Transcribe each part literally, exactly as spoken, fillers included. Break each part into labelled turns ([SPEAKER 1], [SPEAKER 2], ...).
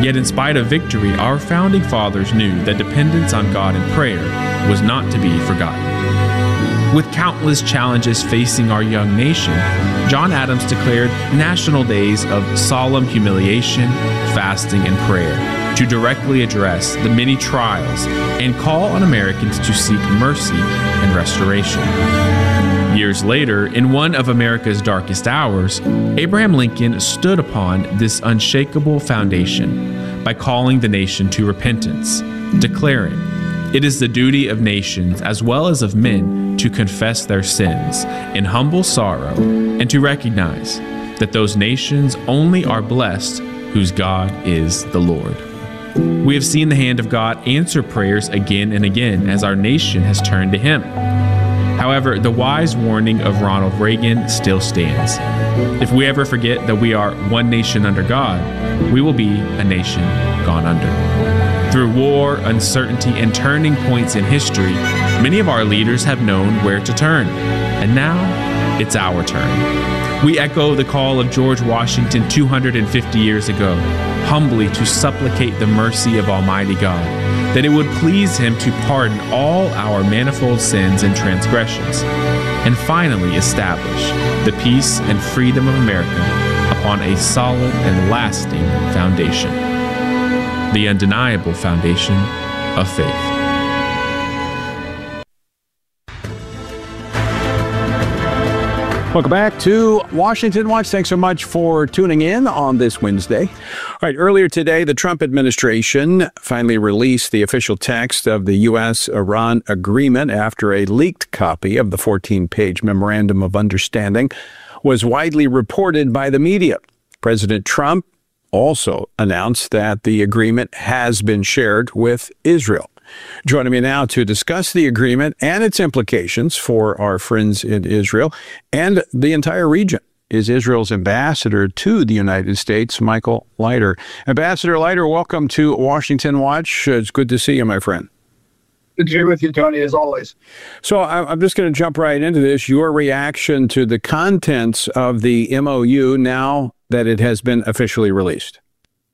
[SPEAKER 1] Yet in spite of victory, our founding fathers knew that dependence on God and prayer was not to be forgotten. With countless challenges facing our young nation, John Adams declared national days of solemn humiliation, fasting, and prayer to directly address the many trials and call on Americans to seek mercy and restoration. Years later, in one of America's darkest hours, Abraham Lincoln stood upon this unshakable foundation by calling the nation to repentance, declaring, "It is the duty of nations as well as of men to confess their sins in humble sorrow and to recognize that those nations only are blessed whose God is the Lord." We have seen the hand of God answer prayers again and again as our nation has turned to Him. However, the wise warning of Ronald Reagan still stands. If we ever forget that we are one nation under God, we will be a nation gone under. Through war, uncertainty, and turning points in history, many of our leaders have known where to turn. And now, it's our turn. We echo the call of George Washington two hundred fifty years ago, humbly to supplicate the mercy of Almighty God, that it would please Him to pardon all our manifold sins and transgressions, and finally establish the peace and freedom of America upon a solid and lasting foundation. The undeniable foundation of faith.
[SPEAKER 2] Welcome back to Washington Watch. Thanks so much for tuning in on this Wednesday. All right, earlier today, the Trump administration finally released the official text of the U S Iran agreement after a leaked copy of the fourteen-page Memorandum of Understanding was widely reported by the media. President Trump also announced that the agreement has been shared with Israel. Joining me now to discuss the agreement and its implications for our friends in Israel and the entire region is Israel's ambassador to the United States, Michael Leiter. Ambassador Leiter, welcome to Washington Watch. It's good to see you, my friend.
[SPEAKER 3] Good to be with you, Tony, as always.
[SPEAKER 2] So I'm just going to jump right into this. Your reaction to the contents of the M O U now that it has been officially released.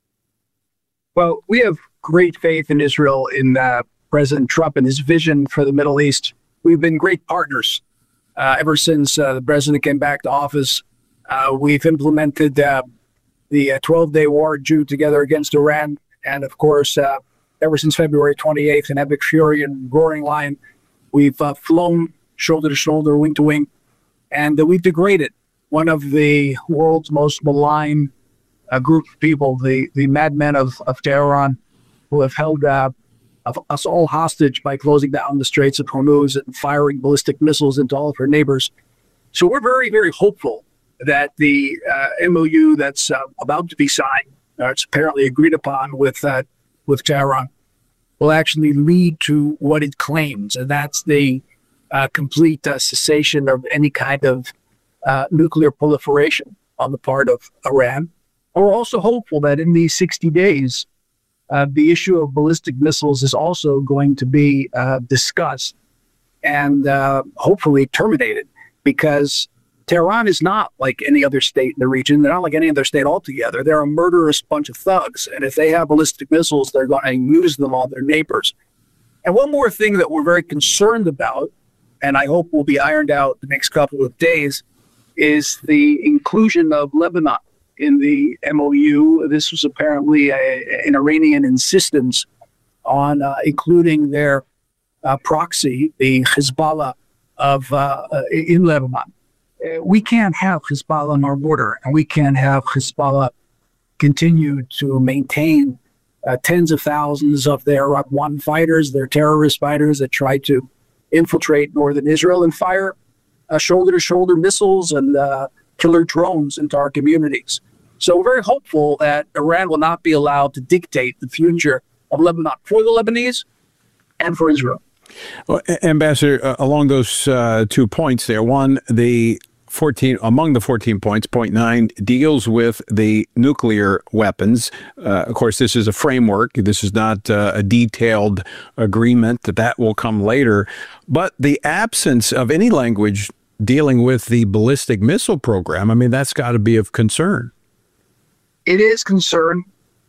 [SPEAKER 3] Well, we have great faith in Israel, in uh, President Trump and his vision for the Middle East. We've been great partners uh, ever since uh, the president came back to office. Uh, we've implemented uh, the twelve-day war Jew together against Iran. And of course, uh, ever since February twenty-eighth, an epic fury and roaring lion, we've uh, flown shoulder to shoulder, wing to wing, and uh, we've degraded one of the world's most malign uh, group of people, the, the madmen of, of Tehran, who have held uh, us all hostage by closing down the Straits of Hormuz and firing ballistic missiles into all of her neighbors. So we're very, very hopeful that the uh, M O U that's uh, about to be signed, uh, it's apparently agreed upon with uh, with Tehran, will actually lead to what it claims, and that's the uh, complete uh, cessation of any kind of uh, nuclear proliferation on the part of Iran. We're also hopeful that in these sixty days, Uh, the issue of ballistic missiles is also going to be uh, discussed and uh, hopefully terminated, because Tehran is not like any other state in the region. They're not like any other state altogether. They're a murderous bunch of thugs. And if they have ballistic missiles, they're going to use them on their neighbors. And one more thing that we're very concerned about, and I hope will be ironed out the next couple of days, is the inclusion of Lebanon in the M O U. This was apparently a, an Iranian insistence on uh, including their uh, proxy, the Hezbollah of uh, uh, in Lebanon. Uh, we can't have Hezbollah on our border, and we can't have Hezbollah continue to maintain uh, tens of thousands of their uh, one fighters, their terrorist fighters that try to infiltrate northern Israel and fire uh, shoulder-to-shoulder missiles and uh, killer drones into our communities. So we're very hopeful that Iran will not be allowed to dictate the future of Lebanon for the Lebanese and for Israel.
[SPEAKER 2] Well, Ambassador, uh, along those uh, two points there, one, the fourteen among the fourteen points, point nine deals with the nuclear weapons. Uh, of course, this is a framework. This is not uh, a detailed agreement. That that will come later. But the absence of any language dealing with the ballistic missile program, I mean, that's got to be of concern.
[SPEAKER 3] It is concern.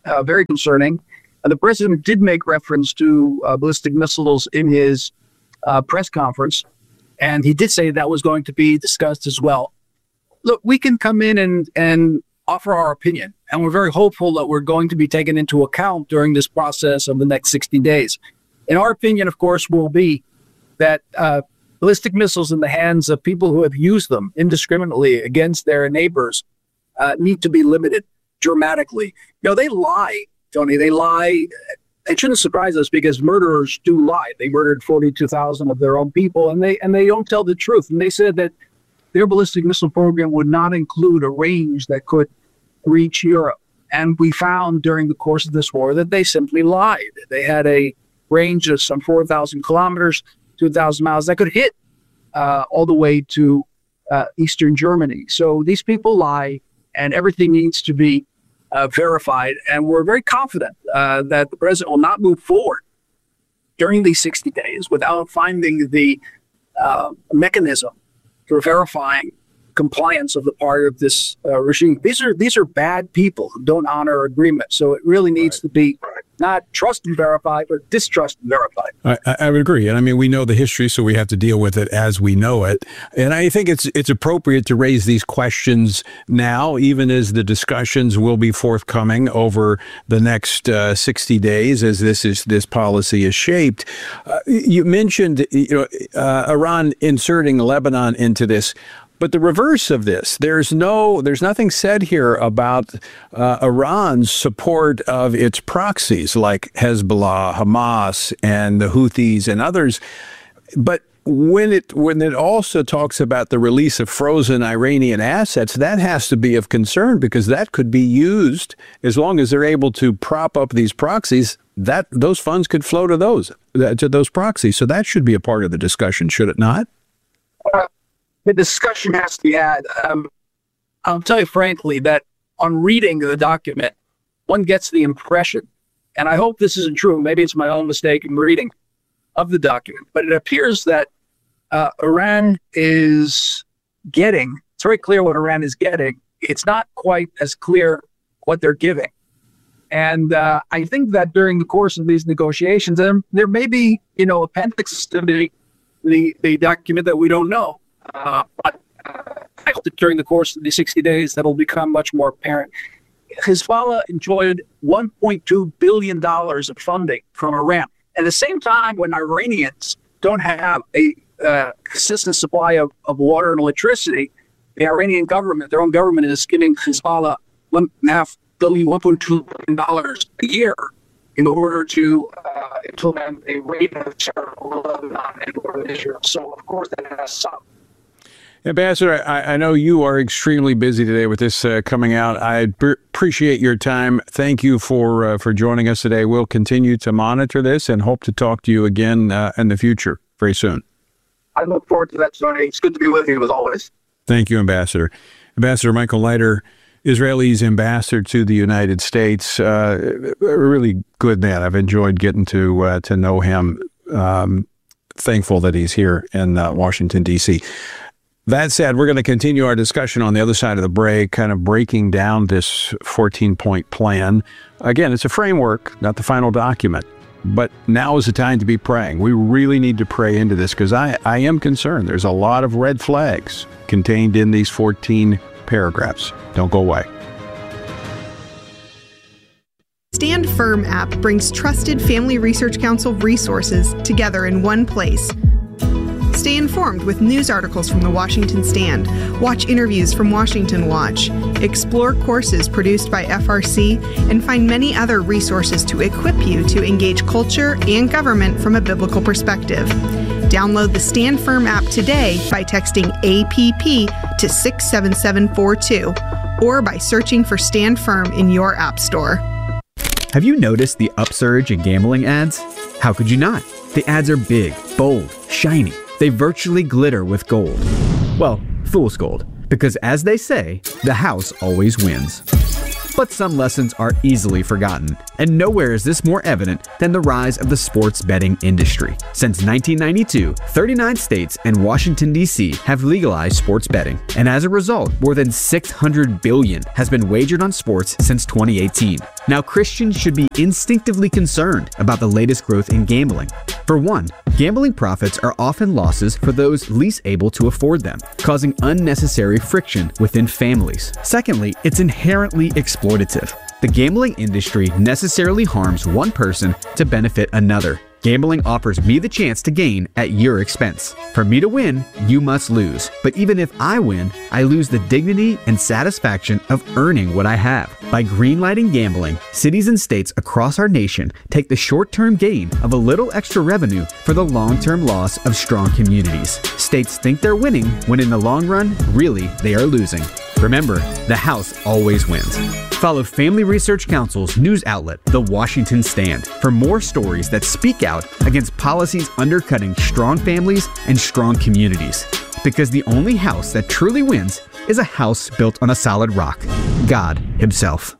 [SPEAKER 3] uh, very concerning. Uh, the president did make reference to uh, ballistic missiles in his uh, press conference, and he did say that was going to be discussed as well. Look, we can come in and, and offer our opinion, and we're very hopeful that we're going to be taken into account during this process of the next sixty days. And our opinion, of course, will be that uh, ballistic missiles in the hands of people who have used them indiscriminately against their neighbors uh, need to be limited dramatically. You know, they lie, Tony. They lie. It shouldn't surprise us because murderers do lie. They murdered forty-two thousand of their own people, and they and they don't tell the truth. And they said that their ballistic missile program would not include a range that could reach Europe. And we found during the course of this war that they simply lied. They had a range of some four thousand kilometers, two thousand miles that could hit uh, all the way to uh, Eastern Germany. So these people lie, and everything needs to be uh, verified. And we're very confident uh, that the president will not move forward during these sixty days without finding the uh, mechanism for verifying compliance of the part of this uh, regime. These are these are bad people who don't honor agreements. So it really needs right. to be not trust and verify, but distrust and verify.
[SPEAKER 2] I, I would agree. And I mean, we know the history, so we have to deal with it as we know it. And I think it's it's appropriate to raise these questions now, even as the discussions will be forthcoming over the next uh, sixty days as this is this policy is shaped. Uh, you mentioned you know uh, Iran inserting Lebanon into this. But the reverse of this, there's no, there's nothing said here about uh, Iran's support of its proxies like Hezbollah, Hamas, and the Houthis and others. But when it when it also talks about the release of frozen Iranian assets, that has to be of concern because that could be used as long as they're able to prop up these proxies. That those funds could flow to those to those proxies. So that should be a part of the discussion, should it not?
[SPEAKER 3] Uh, The discussion has to be had. Um, I'll tell you frankly that on reading the document, one gets the impression, and I hope this isn't true, maybe it's my own mistake in reading of the document, but it appears that uh, Iran is getting, it's very clear what Iran is getting. It's not quite as clear what they're giving. And uh, I think that during the course of these negotiations, there, there may be, you know, appendixes to the, the, the document that we don't know. Uh, but uh, I hope that during the course of the sixty days, that'll become much more apparent. Hezbollah enjoyed one point two billion dollars of funding from Iran. At the same time, when Iranians don't have a uh, consistent supply of, of water and electricity, the Iranian government, their own government, is giving Hezbollah one and a half billion, one point two billion dollars a year in order to uh, implement a raid of terror over Lebanon and over Israel. So, of course, that has some.
[SPEAKER 2] Ambassador, I, I know you are extremely busy today with this uh, coming out. I b- appreciate your time. Thank you for uh, for joining us today. We'll continue to monitor this and hope to talk to you again uh, in the future very soon.
[SPEAKER 3] I look forward to that, Tony. It's good to be with you as always.
[SPEAKER 2] Thank you, Ambassador. Ambassador Michael Leiter, Israel's ambassador to the United States, uh, a really good man. I've enjoyed getting to uh, to know him. Um, thankful that he's here in uh, Washington, D C That said, we're going to continue our discussion on the other side of the break, kind of breaking down this fourteen-point plan. Again, it's a framework, not the final document. But now is the time to be praying. We really need to pray into this because I, I am concerned. There's a lot of red flags contained in these fourteen paragraphs. Don't go away.
[SPEAKER 4] Stand Firm app brings trusted Family Research Council resources together in one place. Stay informed with news articles from the Washington Stand, watch interviews from Washington Watch, explore courses produced by F R C, and find many other resources to equip you to engage culture and government from a biblical perspective. Download the Stand Firm app today by texting A P P to six seven seven four two or by searching for Stand Firm in your app store.
[SPEAKER 5] Have you noticed the upsurge in gambling ads? How could you not? The ads are big, bold, shiny. They virtually glitter with gold. Well, fool's gold. Because as they say, the house always wins. But some lessons are easily forgotten, and nowhere is this more evident than the rise of the sports betting industry. Since nineteen ninety-two, thirty-nine states and Washington, D C have legalized sports betting, and as a result, more than six hundred billion dollars has been wagered on sports since twenty eighteen. Now, Christians should be instinctively concerned about the latest growth in gambling. For one, gambling profits are often losses for those least able to afford them, causing unnecessary friction within families. Secondly, it's inherently exploitative. The gambling industry necessarily harms one person to benefit another. Gambling offers me the chance to gain at your expense. For me to win, you must lose. But even if I win, I lose the dignity and satisfaction of earning what I have. By greenlighting gambling, cities and states across our nation take the short-term gain of a little extra revenue for the long-term loss of strong communities. States think they're winning when in the long run, really, they are losing. Remember, the house always wins. Follow Family Research Council's news outlet, The Washington Stand, for more stories that speak out against policies undercutting strong families and strong communities. Because the only house that truly wins is a house built on a solid rock, God Himself.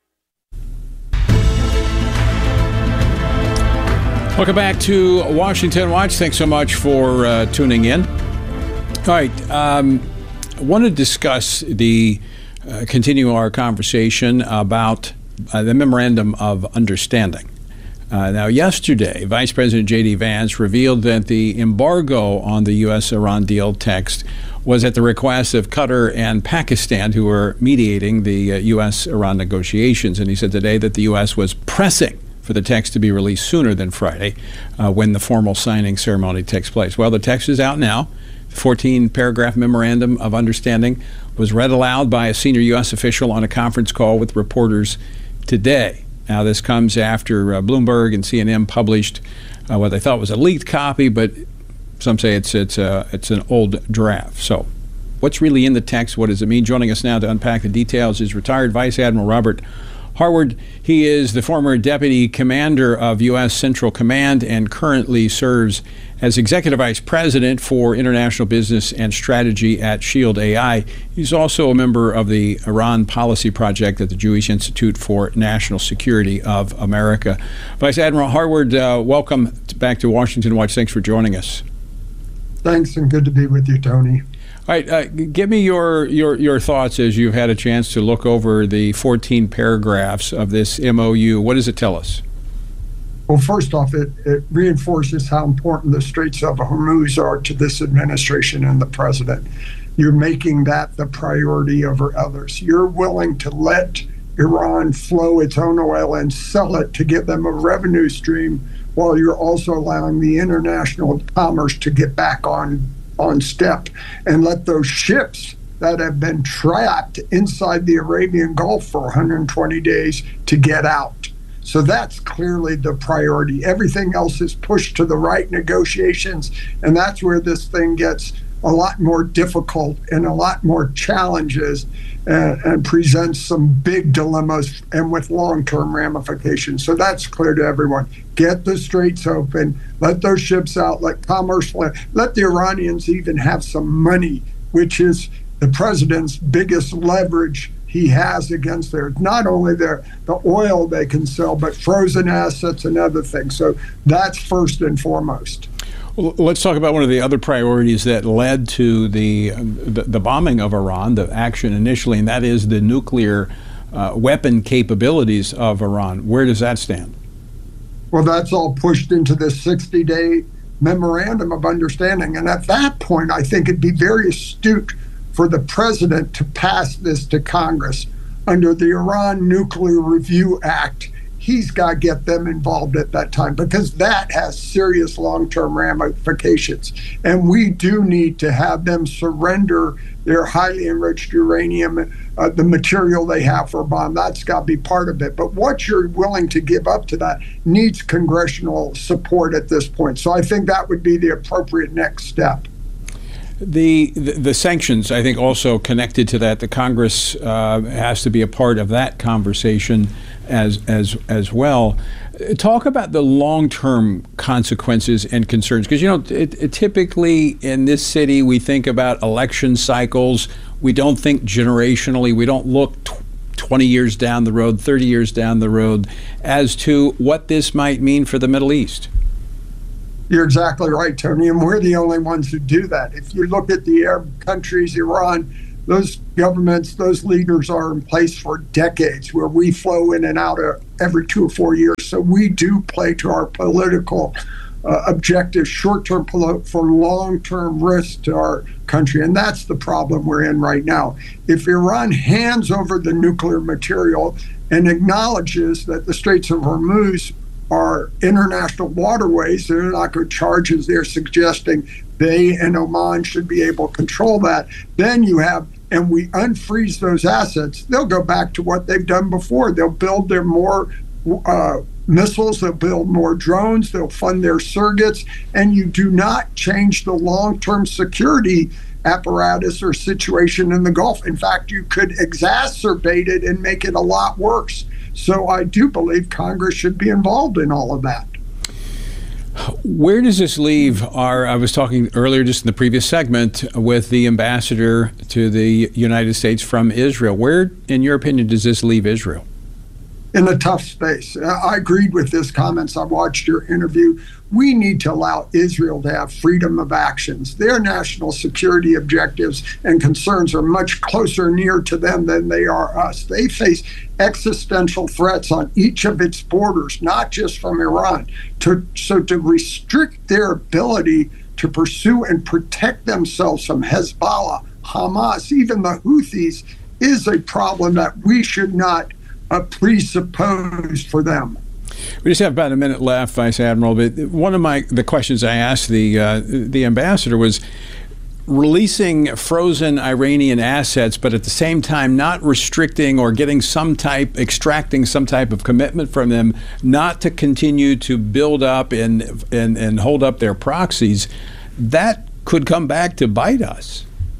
[SPEAKER 2] Welcome back to Washington Watch. Thanks so much for uh, tuning in. All right. Um, I want to discuss the, uh, continue our conversation about uh, the Memorandum of Understanding. Uh, now, yesterday, Vice President J D. Vance revealed that the embargo on the U S Iran deal text was at the request of Qatar and Pakistan, who were mediating the uh, U S Iran negotiations. And he said today that the U S was pressing for the text to be released sooner than Friday, uh, when the formal signing ceremony takes place. Well, the text is out now. fourteen-paragraph Memorandum of Understanding was read aloud by a senior U S official on a conference call with reporters today. Now, this comes after uh, Bloomberg and C N N published uh, what they thought was a leaked copy, but some say it's it's uh, it's an old draft. So, what's really in the text? What does it mean? Joining us now to unpack the details is retired Vice Admiral Robert Harward. He is the former deputy commander of U S Central Command and currently serves as executive vice president for international business and strategy at Shield A I. He's also a member of the Iran Policy Project at the Jewish Institute for National Security of America. Vice Admiral Harward, uh, welcome back to Washington Watch. Thanks for joining us.
[SPEAKER 6] Thanks, and good to be with you, Tony.
[SPEAKER 2] All right, uh, give me your, your your thoughts as you've had a chance to look over the fourteen paragraphs of this M O U. What does it tell us?
[SPEAKER 6] Well, first off, it, it reinforces how important the Straits of Hormuz are to this administration and the president. You're making that the priority over others. You're willing to let Iran flow its own oil and sell it to give them a revenue stream, while you're also allowing the international commerce to get back on on step and let those ships that have been trapped inside the Arabian Gulf for one hundred twenty days to get out. So that's clearly the priority. Everything else is pushed to the right, negotiations, and that's where this thing gets a lot more difficult and a lot more challenges and, and presents some big dilemmas and with long-term ramifications. So that's clear to everyone. Get the straits open, let those ships out, let commerce, let, let the Iranians even have some money, which is the president's biggest leverage he has against their, not only their the oil they can sell, but frozen assets and other things. So that's first and foremost.
[SPEAKER 2] Well, let's talk about one of the other priorities that led to the the, the bombing of Iran, the action initially, and that is the nuclear uh, weapon capabilities of Iran. Where does that stand?
[SPEAKER 6] Well, that's all pushed into this sixty-day memorandum of understanding. And at that point, I think it'd be very astute for the president to pass this to Congress. Under the Iran Nuclear Review Act, he's got to get them involved at that time, because that has serious long-term ramifications. And we do need to have them surrender their highly enriched uranium, uh, the material they have for a bomb. That's got to be part of it. But what you're willing to give up to that needs congressional support at this point. So I think that would be the appropriate next step.
[SPEAKER 2] The, the the sanctions, I think, also connected to that. The Congress uh, has to be a part of that conversation as as as well. Talk about the long-term consequences and concerns, because you know, it, it, typically in this city we think about election cycles. We don't think generationally. We don't look t- twenty years down the road, thirty years down the road, as to what this might mean for the Middle East?
[SPEAKER 6] You're exactly right, Tony, and we're the only ones who do that. If you look at the Arab countries, Iran, those governments, those leaders are in place for decades, where we flow in and out of every two or four years. So we do play to our political uh, objectives, short-term poli- for long-term risk to our country. And that's the problem we're in right now. If Iran hands over the nuclear material and acknowledges that the Straits of Hormuz are international waterways, they're not good charges. They're suggesting they and Oman should be able to control that. Then you have, and we unfreeze those assets, they'll go back to what they've done before. They'll build their more uh, missiles, they'll build more drones, they'll fund their surrogates, and you do not change the long-term security apparatus or situation in the Gulf. In fact, you could exacerbate it and make it a lot worse. So I do believe Congress should be involved in all of that.
[SPEAKER 2] Where does this leave our, I was talking earlier just in the previous segment with the ambassador to the United States from Israel. Where, in your opinion, does this leave Israel?
[SPEAKER 6] In a tough space. I agreed with his comments. I watched your interview. We need to allow Israel to have freedom of actions. Their national security objectives and concerns are much closer near to them than they are us. They face existential threats on each of its borders, not just from Iran. To, so to restrict their ability to pursue and protect themselves from Hezbollah, Hamas, even the Houthis, is a problem that we should not uh, presuppose for them.
[SPEAKER 2] We just have about a minute left, Vice Admiral. But one of my the questions I asked the uh, the ambassador was releasing frozen Iranian assets, but at the same time not restricting or getting some type, extracting some type of commitment from them not to continue to build up and and, and hold up their proxies. That could come back to bite us.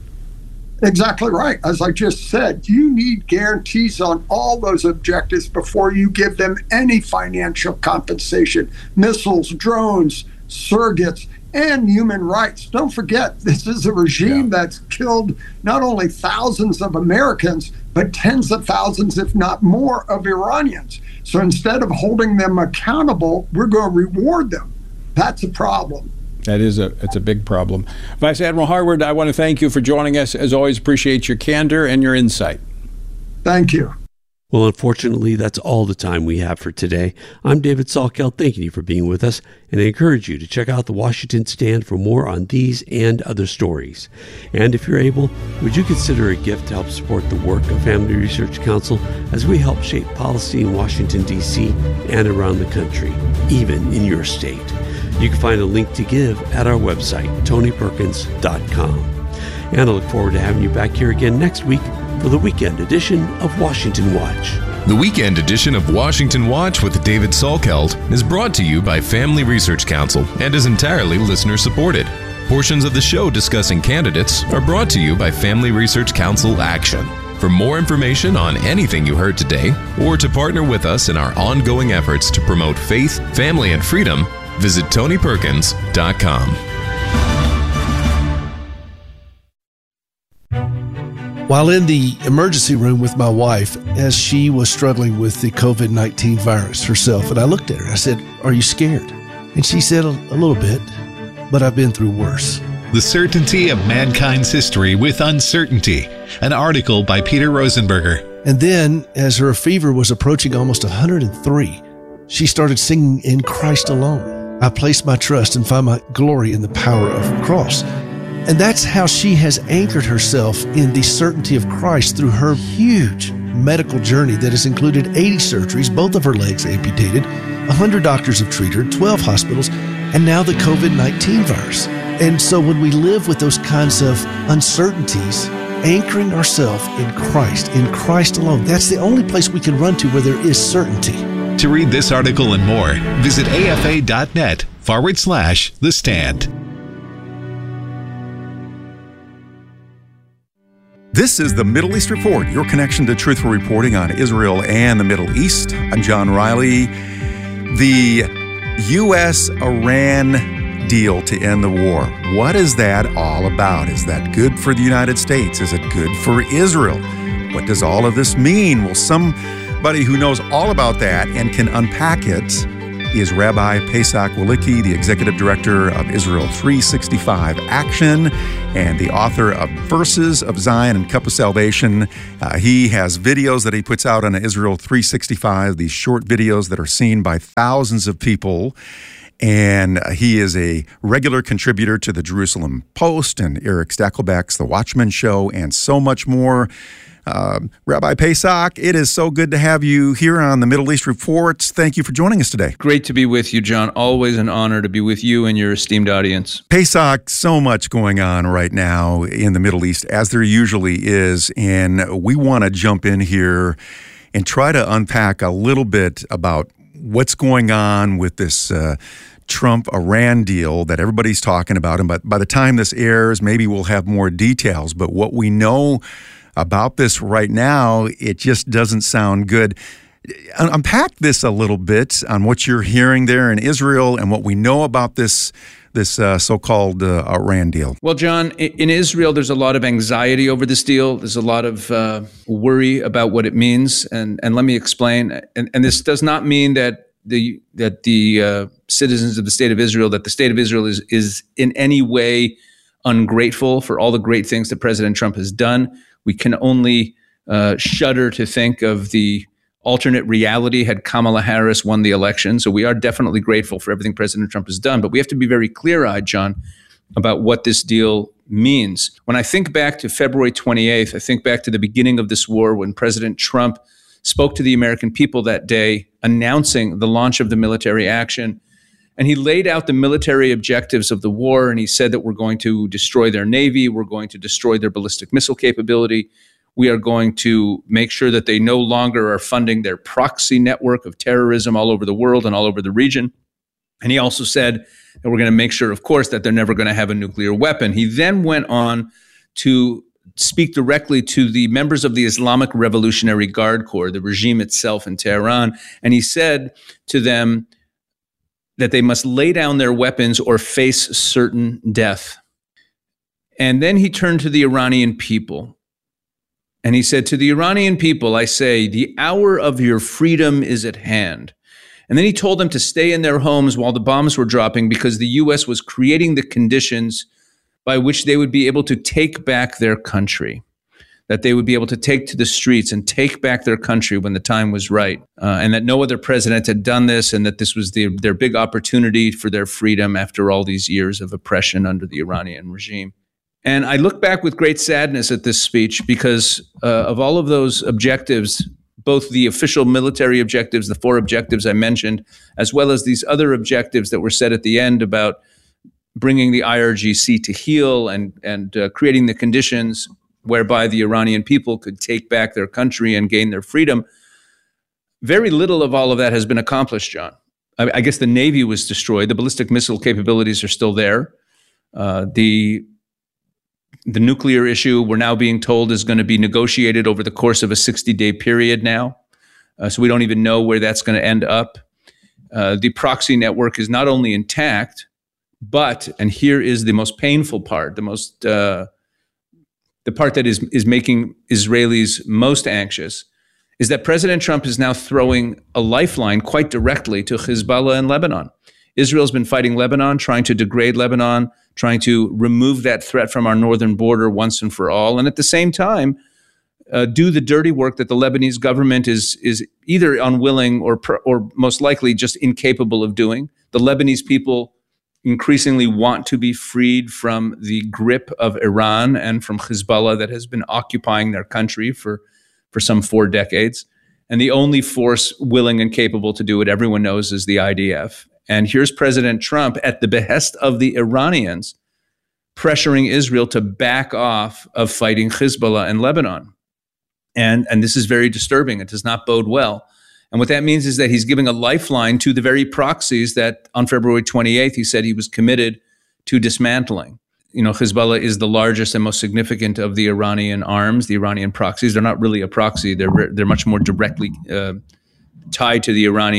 [SPEAKER 6] Exactly right. As I just said, you need guarantees on all those objectives before you give them any financial compensation. Missiles, drones, surrogates, and human rights. Don't forget, this is a regime yeah. that's killed not only thousands of Americans, but tens of thousands, if not more, of Iranians. So instead of holding them accountable, we're going to reward them. That's a problem.
[SPEAKER 2] That is a it's a big problem. Vice Admiral Harward, I want to thank you for joining us. As always, appreciate your candor and your insight.
[SPEAKER 6] Thank you.
[SPEAKER 7] Well, unfortunately, that's all the time we have for today. I'm David Salkeld, thanking you for being with us, and I encourage you to check out the Washington Stand for more on these and other stories. And if you're able, would you consider a gift to help support the work of Family Research Council as we help shape policy in Washington, D C and around the country, even in your state? You can find a link to give at our website, tony perkins dot com. And I look forward to having you back here again next week for the weekend edition of Washington Watch.
[SPEAKER 8] The weekend edition of Washington Watch with David Salkeld is brought to you by Family Research Council and is entirely listener-supported. Portions of the show discussing candidates are brought to you by Family Research Council Action. For more information on anything you heard today, or to partner with us in our ongoing efforts to promote faith, family, and freedom, visit tony perkins dot com.
[SPEAKER 9] While in the emergency room with my wife, as she was struggling with the covid nineteen virus herself, and I looked at her, I said, "Are you scared?" And she said, a, a little bit, but I've been through worse.
[SPEAKER 10] The Certainty of Mankind's History with Uncertainty, an article by Peter Rosenberger.
[SPEAKER 9] And then, as her fever was approaching almost one hundred three, she started singing "In Christ Alone." I place my trust and find my glory in the power of the cross. And that's how she has anchored herself in the certainty of Christ through her huge medical journey that has included eighty surgeries, both of her legs amputated, one hundred doctors have treated her, twelve hospitals, and now the covid nineteen virus. And so when we live with those kinds of uncertainties, anchoring ourselves in Christ, in Christ alone, that's the only place we can run to where there is certainty.
[SPEAKER 10] To read this article and more, visit afa.net forward slash the stand.
[SPEAKER 11] This is the Middle East Report, your connection to truthful reporting on Israel and the Middle East. I'm John Riley. The U S Iran deal to end the war. What is that all about? Is that good for the United States? Is it good for Israel? What does all of this mean? Well, somebody who knows all about that and can unpack it is Rabbi Pesach Walicki, the executive director of Israel three sixty-five Action and the author of Verses of Zion and Cup of Salvation. Uh, he has videos that he puts out on Israel three sixty-five, these short videos that are seen by thousands of people. And he is a regular contributor to the Jerusalem Post and Eric Stakelbeck's The Watchman Show and so much more. Uh, Rabbi Pesach, it is so good to have you here on the Middle East Reports. Thank you for joining us today.
[SPEAKER 12] Great to be with you, John. Always an honor to be with you and your esteemed audience.
[SPEAKER 11] Pesach, so much going on right now in the Middle East, as there usually is, and we want to jump in here and try to unpack a little bit about what's going on with this uh, Trump-Iran deal that everybody's talking about. And but by the time this airs, maybe we'll have more details. But what we know about this right now, it just doesn't sound good. Unpack this a little bit on what you're hearing there in Israel and what we know about this this uh, so-called uh, Iran deal.
[SPEAKER 12] Well, John, in Israel, there's a lot of anxiety over this deal. There's a lot of uh, worry about what it means, and and let me explain. And, and this does not mean that the that the uh, citizens of the state of Israel, that the state of Israel is is in any way ungrateful for all the great things that President Trump has done. We can only uh, shudder to think of the alternate reality had Kamala Harris won the election. So we are definitely grateful for everything President Trump has done. But we have to be very clear-eyed, John, about what this deal means. When I think back to February twenty-eighth, I think back to the beginning of this war when President Trump spoke to the American people that day, announcing the launch of the military action. And he laid out the military objectives of the war, and he said that we're going to destroy their Navy, we're going to destroy their ballistic missile capability, we are going to make sure that they no longer are funding their proxy network of terrorism all over the world and all over the region. And he also said that we're going to make sure, of course, that they're never going to have a nuclear weapon. He then went on to speak directly to the members of the Islamic Revolutionary Guard Corps, the regime itself in Tehran, and he said to them that they must lay down their weapons or face certain death. And then he turned to the Iranian people, and he said, to the Iranian people, I say, the hour of your freedom is at hand. And then he told them to stay in their homes while the bombs were dropping because the U S was creating the conditions by which they would be able to take back their country, that they would be able to take to the streets and take back their country when the time was right, uh, and that no other president had done this, and that this was the, their big opportunity for their freedom after all these years of oppression under the Iranian regime. And I look back with great sadness at this speech because uh, of all of those objectives, both the official military objectives, the four objectives I mentioned, as well as these other objectives that were set at the end about bringing the I R G C to heel and, and uh, creating the conditions whereby the Iranian people could take back their country and gain their freedom. Very little of all of that has been accomplished, John. I, I guess the Navy was destroyed. The ballistic missile capabilities are still there. Uh, the The nuclear issue, we're now being told, is going to be negotiated over the course of a sixty-day period now. Uh, so we don't even know where that's going to end up. Uh, the proxy network is not only intact, but, and here is the most painful part, the most, uh, the part that is, is making Israelis most anxious, is that President Trump is now throwing a lifeline quite directly to Hezbollah in Lebanon. Israel's been fighting Lebanon, trying to degrade Lebanon, trying to remove that threat from our northern border once and for all, and at the same time, uh, do the dirty work that the Lebanese government is is either unwilling or or most likely just incapable of doing. The Lebanese people increasingly want to be freed from the grip of Iran and from Hezbollah that has been occupying their country for, for some four decades. And the only force willing and capable to do it, everyone knows, is the I D F. And here's President Trump at the behest of the Iranians pressuring Israel to back off of fighting Hezbollah in Lebanon. And, and this is very disturbing. It does not bode well. And what that means is that he's giving a lifeline to the very proxies that on February twenty-eighth, he said he was committed to dismantling. You know, Hezbollah is the largest and most significant of the Iranian arms, the Iranian proxies. They're not really a proxy. They're, they're much more directly uh, tied to the Iranian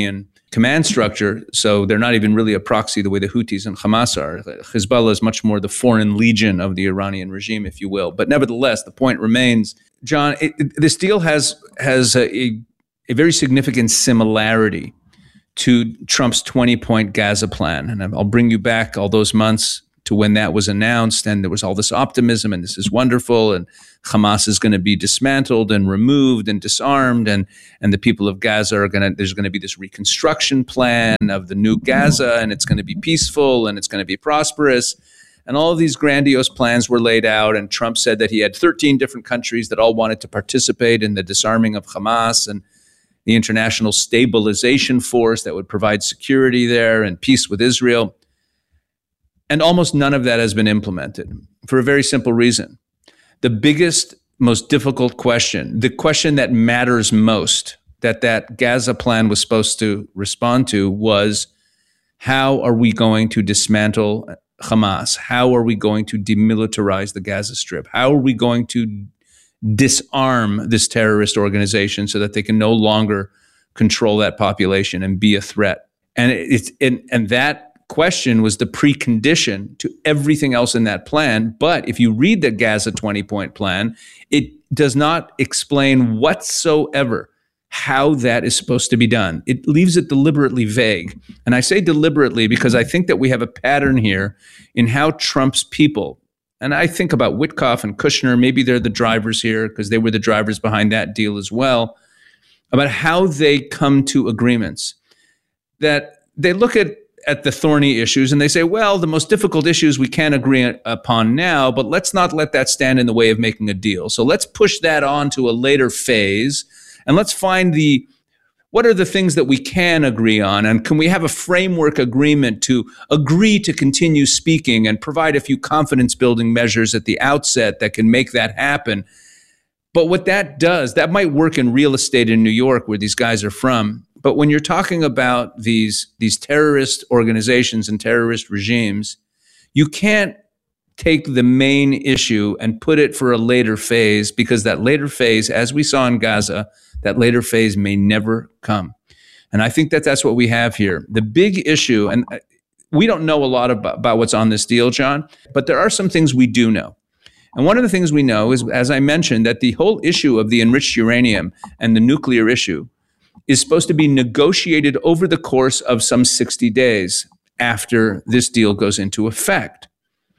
[SPEAKER 12] command structure, so they're not even really a proxy the way the Houthis and Hamas are. Hezbollah is much more the foreign legion of the Iranian regime, if you will. But nevertheless, the point remains, John, it, it, this deal has has a, a, a very significant similarity to Trump's twenty-point Gaza plan. And I'll bring you back all those months to when that was announced, and there was all this optimism, and this is wonderful, and Hamas is going to be dismantled and removed and disarmed, and and the people of Gaza are going to, there's going to be this reconstruction plan of the new Gaza, and it's going to be peaceful, and it's going to be prosperous. And all of these grandiose plans were laid out, and Trump said that he had thirteen different countries that all wanted to participate in the disarming of Hamas and the international stabilization force that would provide security there and peace with Israel. And almost none of that has been implemented for a very simple reason. The biggest, most difficult question, the question that matters most, that that Gaza plan was supposed to respond to, was how are we going to dismantle Hamas? How are we going to demilitarize the Gaza Strip? How are we going to disarm this terrorist organization so that they can no longer control that population and be a threat? And it's and, and that question was the precondition to everything else in that plan. But if you read the Gaza twenty-point plan, it does not explain whatsoever how that is supposed to be done. It leaves it deliberately vague. And I say deliberately because I think that we have a pattern here in how Trump's people, and I think about Witkoff and Kushner, maybe they're the drivers here because they were the drivers behind that deal as well, about how they come to agreements. That they look at at the thorny issues and they say, well, the most difficult issues we can't agree upon now, but let's not let that stand in the way of making a deal. So let's push that on to a later phase, and let's find the, what are the things that we can agree on, and can we have a framework agreement to agree to continue speaking and provide a few confidence building measures at the outset that can make that happen. But what that does, that might work in real estate in New York where these guys are from. But when you're talking about these, these terrorist organizations and terrorist regimes, you can't take the main issue and put it for a later phase, because that later phase, as we saw in Gaza, that later phase may never come. And I think that that's what we have here. The big issue, and we don't know a lot about, about what's on this deal, John, but there are some things we do know. And one of the things we know is, as I mentioned, that the whole issue of the enriched uranium and the nuclear issue is supposed to be negotiated over the course of some sixty days after this deal goes into effect.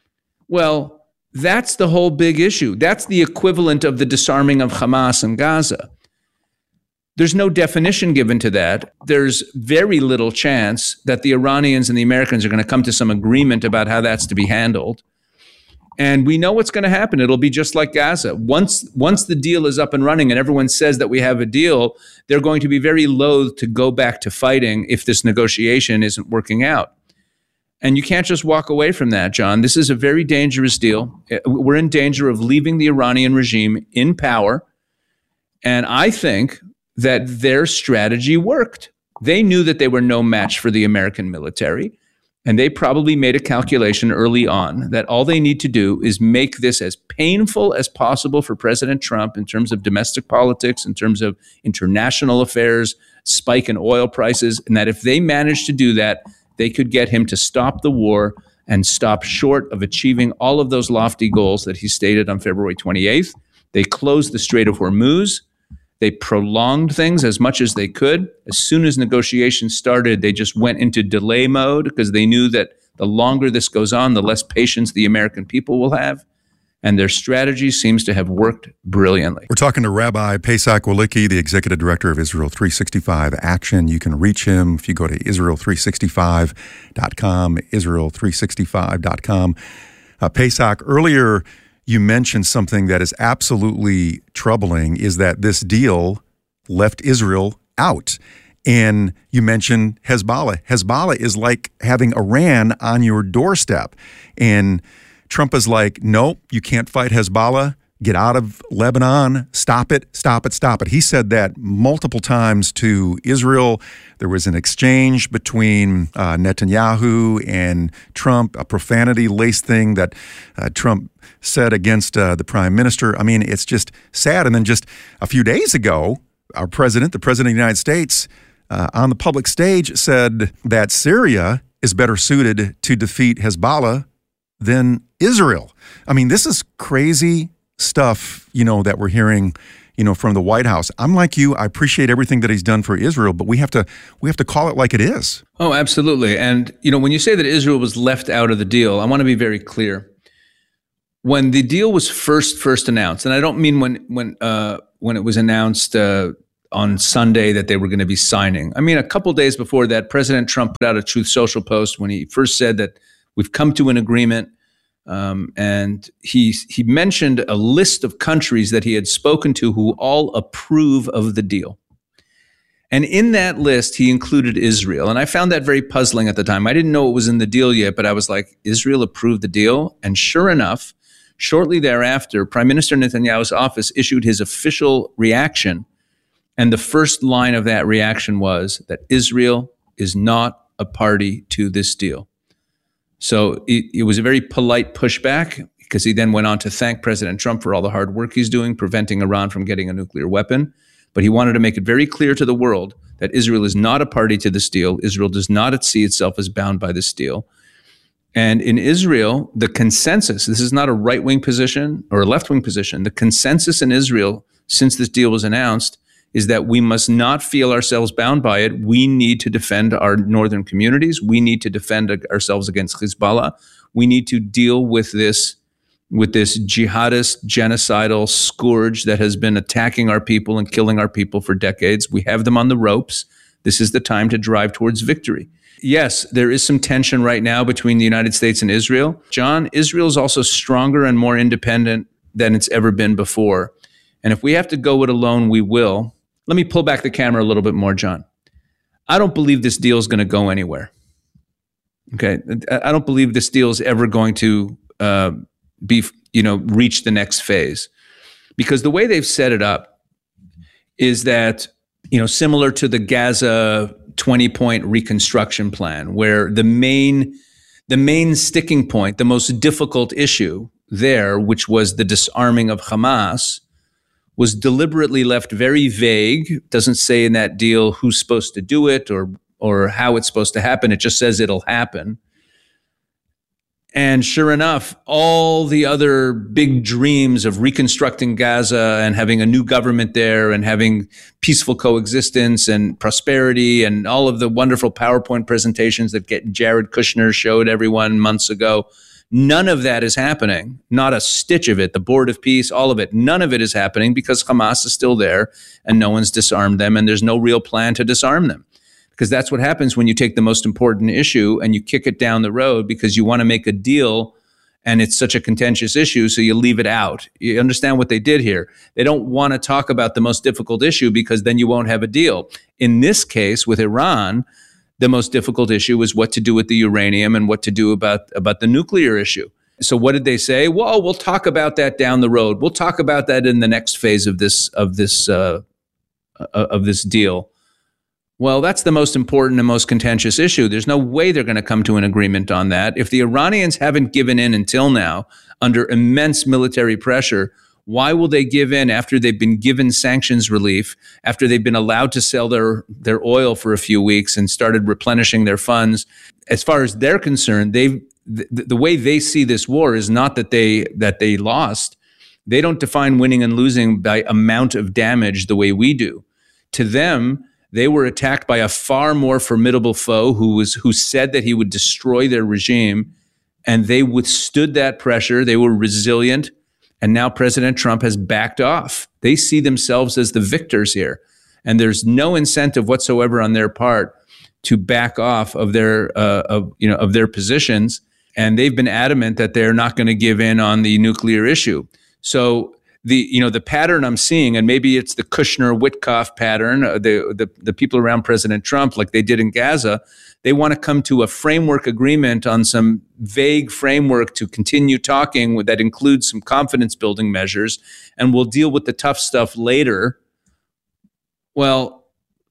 [SPEAKER 12] Well, that's the whole big issue. That's the equivalent of the disarming of Hamas and Gaza. There's no definition given to that. There's very little chance that the Iranians and the Americans are going to come to some agreement about how that's to be handled. And we know what's going to happen. It'll be just like Gaza. Once once the deal is up and running and everyone says that we have a deal, they're going to be very loath to go back to fighting if this negotiation isn't working out. And you can't just walk away from that, John. This is a very dangerous deal. We're in danger of leaving the Iranian regime in power. And I think that their strategy worked. They knew that they were no match for the American military. And they probably made a calculation early on that all they need to do is make this as painful as possible for President Trump in terms of domestic politics, in terms of international affairs, spike in oil prices, and that if they manage to do that, they could get him to stop the war and stop short of achieving all of those lofty goals that he stated on February twenty-eighth. They closed the Strait of Hormuz. They prolonged things as much as they could. As soon as negotiations started, they just went into delay mode because they knew that the longer this goes on, the less patience the American people will have. And their strategy seems to have worked brilliantly.
[SPEAKER 11] We're talking to Rabbi Pesach Walicki, the executive director of Israel three sixty-five Action. You can reach him if you go to Israel three sixty-five dot com, Israel three sixty-five dot com. Uh, Pesach, earlier you mentioned something that is absolutely troubling, is that this deal left Israel out. And you mentioned Hezbollah. Hezbollah is like having Iran on your doorstep. And Trump is like, nope, you can't fight Hezbollah. Get out of Lebanon. Stop it, stop it, stop it. He said that multiple times to Israel. There was an exchange between uh, Netanyahu and Trump, a profanity-laced thing that uh, Trump said against uh, the prime minister. I mean, it's just sad. And then just a few days ago, our president, the president of the United States, uh, on the public stage said that Syria is better suited to defeat Hezbollah than Israel. I mean, this is crazy stuff, you know, that we're hearing, you know, from the White House. I'm like you. I appreciate everything that he's done for Israel, but we have to we have to call it like it is.
[SPEAKER 12] Oh, absolutely. And, you know, when you say that Israel was left out of the deal, I want to be very clear. When the deal was first first announced, and I don't mean when when uh, when it was announced uh, on Sunday that they were going to be signing. I mean, a couple days before that, President Trump put out a Truth Social post when he first said that we've come to an agreement. Um, and he he mentioned a list of countries that he had spoken to who all approve of the deal. And in that list, he included Israel. And I found that very puzzling at the time. I didn't know it was in the deal yet, but I was like, Israel approved the deal? And sure enough, shortly thereafter, Prime Minister Netanyahu's office issued his official reaction. And the first line of that reaction was that Israel is not a party to this deal. So it, it was a very polite pushback, because he then went on to thank President Trump for all the hard work he's doing, preventing Iran from getting a nuclear weapon. But he wanted to make it very clear to the world that Israel is not a party to this deal. Israel does not see itself as bound by this deal. And in Israel, the consensus, this is not a right-wing position or a left-wing position, the consensus in Israel since this deal was announced is that we must not feel ourselves bound by it. We need to defend our northern communities. We need to defend ourselves against Hezbollah. We need to deal with this, with this jihadist, genocidal scourge that has been attacking our people and killing our people for decades. We have them on the ropes. This is the time to drive towards victory. Yes, there is some tension right now between the United States and Israel. John, Israel is also stronger and more independent than it's ever been before. And if we have to go it alone, we will. Let me pull back the camera a little bit more, John. I don't believe this deal is going to go anywhere. Okay, I don't believe this deal is ever going to uh, be, you know, reach the next phase, because the way they've set it up is that, you know, similar to the Gaza twenty-point reconstruction plan, where the main, the main sticking point, the most difficult issue there, which was the disarming of Hamas, was deliberately left very vague. Doesn't say in that deal who's supposed to do it or or how it's supposed to happen. It just says it'll happen. And sure enough, all the other big dreams of reconstructing Gaza and having a new government there and having peaceful coexistence and prosperity and all of the wonderful PowerPoint presentations that get Jared Kushner showed everyone months ago, none of that is happening. Not a stitch of it. The Board of Peace, all of it. None of it is happening because Hamas is still there and no one's disarmed them, and there's no real plan to disarm them. Because that's what happens when you take the most important issue and you kick it down the road because you want to make a deal and it's such a contentious issue, so you leave it out. You understand what they did here? They don't want to talk about the most difficult issue because then you won't have a deal. In this case, with Iran, the most difficult issue was what to do with the uranium and what to do about, about the nuclear issue. So what did they say? Well, we'll talk about that down the road. We'll talk about that in the next phase of this of this uh, of this deal. Well, that's the most important and most contentious issue. There's no way they're going to come to an agreement on that. If the Iranians haven't given in until now under immense military pressure, why will they give in after they've been given sanctions relief, after they've been allowed to sell their, their oil for a few weeks and started replenishing their funds? As far as they're concerned, they've, the, the way they see this war is not that they that they lost. They don't define winning and losing by amount of damage the way we do. To them, they were attacked by a far more formidable foe who was who said that he would destroy their regime, and they withstood that pressure. They were resilient, and now President Trump has backed off. They see themselves as the victors here, and there's no incentive whatsoever on their part to back off of their uh, of you know of their positions, and they've been adamant that they're not going to give in on the nuclear issue. So the you know the pattern I'm seeing, and maybe it's the Kushner-Witkoff pattern, uh, the, the the people around President Trump, like they did in Gaza, they want to come to a framework agreement on some vague framework to continue talking with, that includes some confidence-building measures, and we'll deal with the tough stuff later. Well,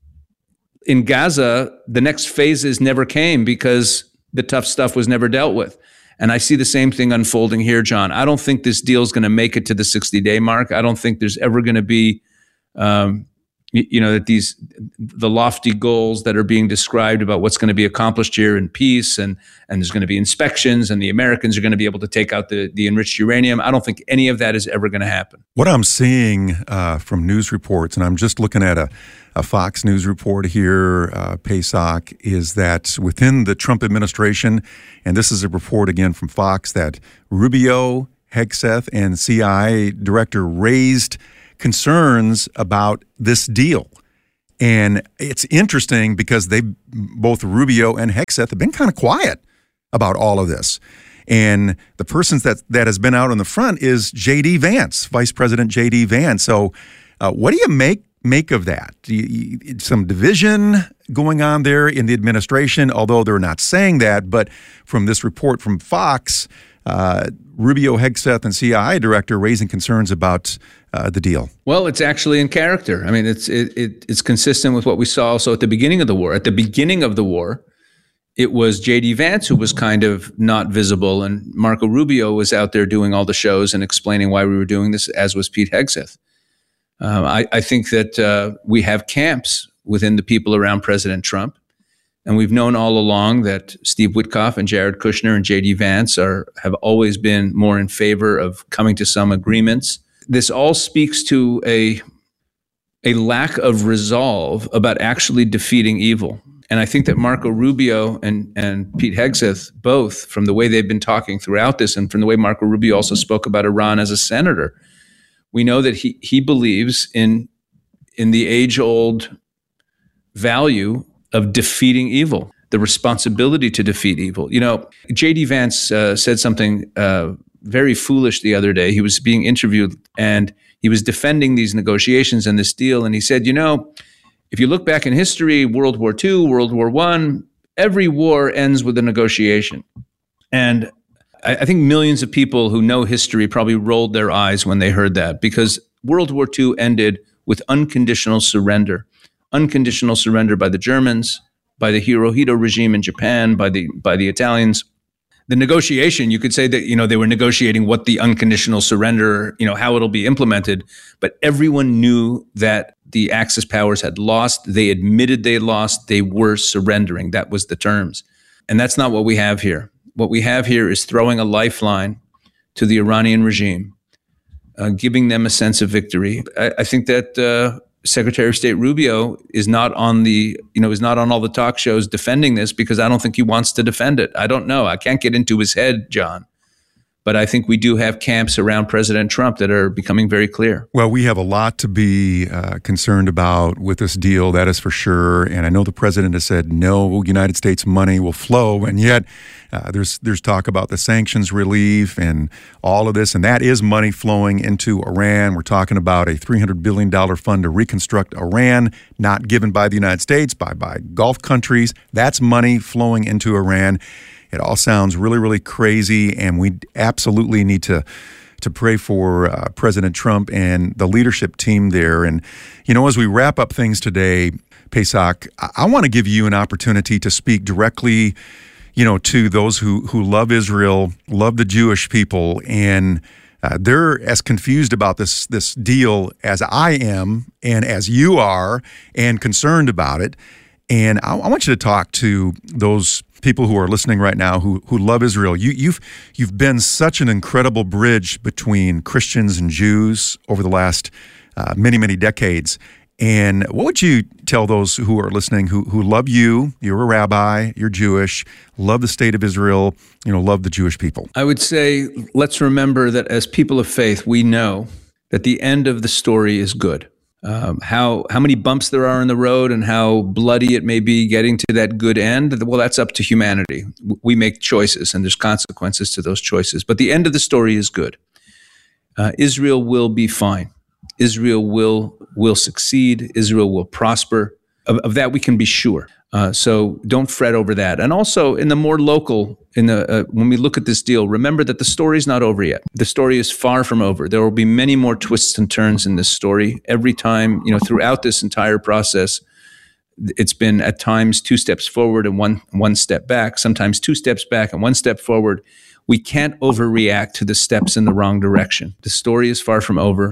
[SPEAKER 12] in Gaza, the next phases never came because the tough stuff was never dealt with. And I see the same thing unfolding here, John. I don't think this deal is going to make it to the sixty-day mark. I don't think there's ever going to be um, you, you know, that these, the lofty goals that are being described about what's going to be accomplished here in peace, and, and there's going to be inspections, and the Americans are going to be able to take out the, the enriched uranium. I don't think any of that is ever going to happen.
[SPEAKER 11] What I'm seeing uh, from news reports, and I'm just looking at a, a Fox News report here, uh, Pesach, is that within the Trump administration, and this is a report again from Fox, that Rubio, Hegseth, and C I A director raised concerns about this deal. And it's interesting because they, both Rubio and Hegseth, have been kind of quiet about all of this. And the person that, that has been out on the front is J D. Vance, Vice President J D. Vance. So uh, what do you make make of that? Do you, you, some division going on there in the administration, although they're not saying that. But from this report from Fox, uh, Rubio, Hegseth, and C I A director raising concerns about uh, the deal.
[SPEAKER 12] Well, it's actually in character. I mean, it's it, it it's consistent with what we saw also at the beginning of the war. At the beginning of the war, it was J D. Vance who was kind of not visible, and Marco Rubio was out there doing all the shows and explaining why we were doing this, as was Pete Hegseth. Um, I, I think that uh, we have camps within the people around President Trump, and we've known all along that Steve Witkoff and Jared Kushner and J D. Vance are have always been more in favor of coming to some agreements. This all speaks to a a lack of resolve about actually defeating evil. And I think that Marco Rubio and, and Pete Hegseth, both, from the way they've been talking throughout this, and from the way Marco Rubio also spoke about Iran as a senator, we know that he he believes in in the age-old value of defeating evil, the responsibility to defeat evil. You know, J D. Vance uh, said something uh, very foolish the other day. He was being interviewed, and he was defending these negotiations and this deal, and he said, you know, if you look back in history, World War Two, World War One, every war ends with a negotiation. And I, I think millions of people who know history probably rolled their eyes when they heard that, because World War Two ended with unconditional surrender. Unconditional surrender by the Germans, by the Hirohito regime in Japan, by the by the Italians. The negotiation, you could say that, you know, they were negotiating what the unconditional surrender, you know, how it'll be implemented. But everyone knew that the Axis powers had lost. They admitted they lost. They were surrendering. That was the terms. And that's not what we have here. What we have here is throwing a lifeline to the Iranian regime, uh, giving them a sense of victory. I, I think that uh, Secretary of State Rubio is not on the, you know, is not on all the talk shows defending this, because I don't think he wants to defend it. I don't know. I can't get into his head, John. But I think we do have camps around President Trump that are becoming very clear.
[SPEAKER 11] Well, we have a lot to be uh, concerned about with this deal, that is for sure. And I know the president has said no United States money will flow, and yet uh, there's there's talk about the sanctions relief and all of this, and that is money flowing into Iran. We're talking about a three hundred billion dollars fund to reconstruct Iran, not given by the United States, by, by Gulf countries. That's money flowing into Iran. It all sounds really, really crazy, and we absolutely need to to pray for uh, President Trump and the leadership team there. And, you know, as we wrap up things today, Pesach, I, I want to give you an opportunity to speak directly, you know, to those who, who love Israel, love the Jewish people, and uh, they're as confused about this, this deal as I am and as you are, and concerned about it. And I, I want you to talk to those people who are listening right now who who love Israel. You, you've you've been such an incredible bridge between Christians and Jews over the last uh, many many decades. And what would you tell those who are listening who who love you? You're a rabbi. You're Jewish. Love the state of Israel. You know, love the Jewish people.
[SPEAKER 12] I would say let's remember that as people of faith, we know that the end of the story is good. Um, how how many bumps there are in the road and how bloody it may be getting to that good end, well, that's up to humanity. We make choices, and there's consequences to those choices. But the end of the story is good. Uh, Israel will be fine. Israel will will succeed. Israel will prosper. Of, of that, we can be sure. Uh, so don't fret over that. And also, in the more local, in the uh, when we look at this deal, remember that the story is not over yet. The story is far from over. There will be many more twists and turns in this story. Every time, you know, throughout this entire process, it's been at times two steps forward and one one step back. Sometimes two steps back and one step forward. We can't overreact to the steps in the wrong direction. The story is far from over.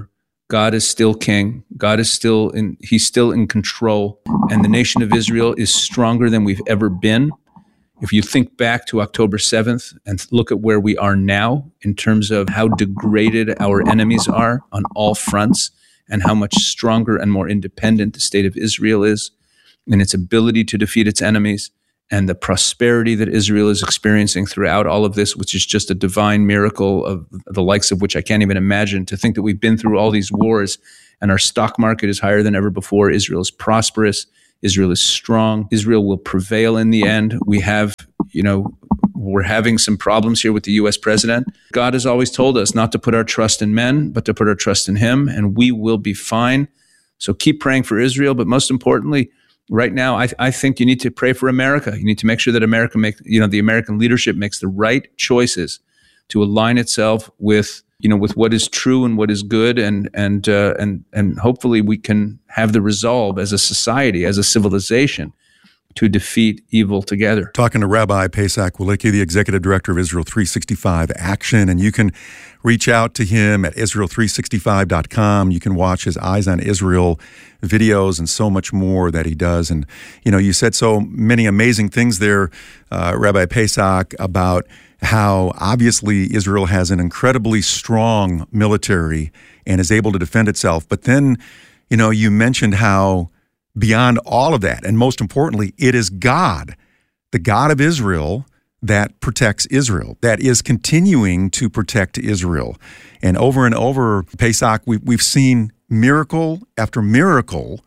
[SPEAKER 12] God is still king. God is still in, he's still in control. And the nation of Israel is stronger than we've ever been. If you think back to October seventh and look at where we are now in terms of how degraded our enemies are on all fronts and how much stronger and more independent the state of Israel is in its ability to defeat its enemies, and the prosperity that Israel is experiencing throughout all of this, which is just a divine miracle of the likes of which I can't even imagine. To think that we've been through all these wars and our stock market is higher than ever before. Israel is prosperous. Israel is strong. Israel will prevail in the end. We have, you know, we're having some problems here with the U S president. God has always told us not to put our trust in men, but to put our trust in him, and we will be fine. So keep praying for Israel, but most importantly, right now, I, I think you need to pray for America. You need to make sure that America make, you know, the American leadership makes the right choices to align itself with, you know, with what is true and what is good, and and uh, and and hopefully we can have the resolve as a society, as a civilization, to defeat evil together.
[SPEAKER 11] Talking to Rabbi Pesach Wilicki, the executive director of Israel three sixty-five Action, and you can reach out to him at Israel three sixty-five dot com. You can watch his Eyes on Israel videos and so much more that he does. And, you know, you said so many amazing things there, uh, Rabbi Pesach, about how obviously Israel has an incredibly strong military and is able to defend itself. But then, you know, you mentioned how beyond all of that, and most importantly, it is God, the God of Israel, that protects Israel, that is continuing to protect Israel. And over and over, Pesach, we, we've seen miracle after miracle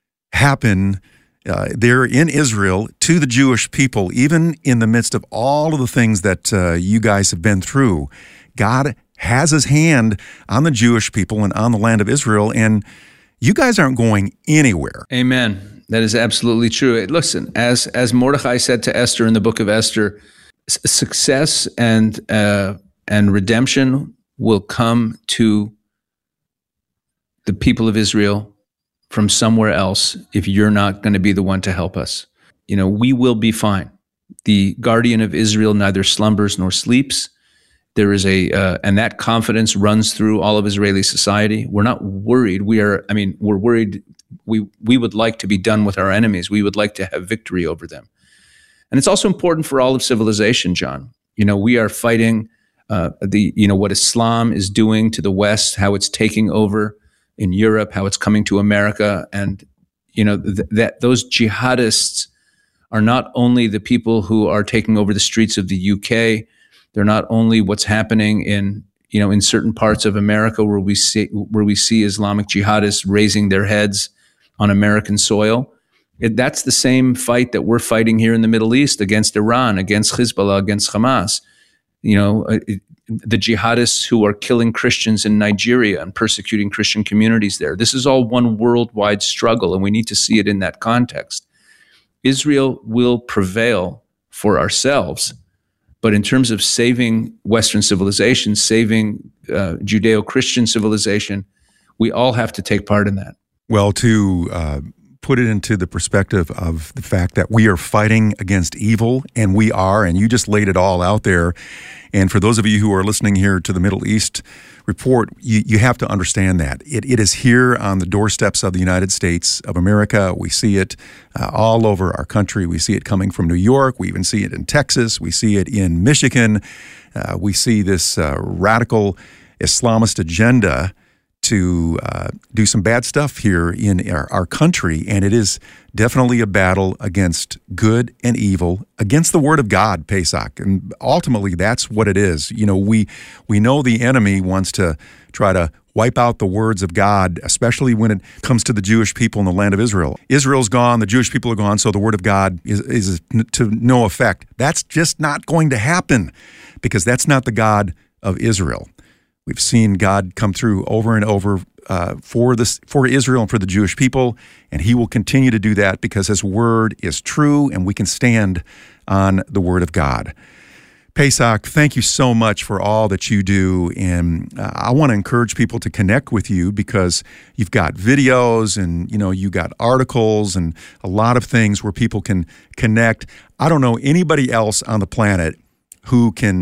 [SPEAKER 11] happen uh, there in Israel to the Jewish people, even in the midst of all of the things that uh, you guys have been through. God has his hand on the Jewish people and on the land of Israel, and you guys aren't going anywhere.
[SPEAKER 12] Amen. That is absolutely true. Listen, as as Mordecai said to Esther in the book of Esther, s- success and uh, and redemption will come to the people of Israel from somewhere else if you're not going to be the one to help us. You know, we will be fine. The guardian of Israel neither slumbers nor sleeps. There is a, uh, and that confidence runs through all of Israeli society. We're not worried. We are, I mean, we're worried. We, we would like to be done with our enemies. We would like to have victory over them. And it's also important for all of civilization, John. You know, we are fighting uh, the, you know, what Islam is doing to the West, how it's taking over in Europe, how it's coming to America. And, you know, th- that those jihadists are not only the people who are taking over the streets of the U K, they're not only what's happening in, you know, in certain parts of America where we see where we see Islamic jihadists raising their heads on American soil. It, that's the same fight that we're fighting here in the Middle East against Iran, against Hezbollah, against Hamas. You know, it, the jihadists who are killing Christians in Nigeria and persecuting Christian communities there. This is all one worldwide struggle, and we need to see it in that context. Israel will prevail for ourselves. But in terms of saving Western civilization, saving uh, Judeo-Christian civilization, we all have to take part in that.
[SPEAKER 11] Well, to uh, put it into the perspective of the fact that we are fighting against evil, and we are, and you just laid it all out there. And for those of you who are listening here to the Middle East Report, you, you have to understand that. It, it is here on the doorsteps of the United States of America. We see it uh, all over our country. We see it coming from New York. We even see it in Texas. We see it in Michigan. Uh, we see this uh, radical Islamist agenda to uh, do some bad stuff here in our, our country, and it is definitely a battle against good and evil, against the Word of God, Pesach, and ultimately that's what it is. You know, we we know the enemy wants to try to wipe out the words of God, especially when it comes to the Jewish people in the land of Israel. Israel's gone, the Jewish people are gone, so the Word of God is, is to no effect. That's just not going to happen, because that's not the God of Israel. We've seen God come through over and over uh, for this, for Israel and for the Jewish people, and he will continue to do that because his word is true, and we can stand on the word of God. Pesach, thank you so much for all that you do, and uh, I want to encourage people to connect with you because you've got videos and, you know, you got articles and a lot of things where people can connect. I don't know anybody else on the planet who can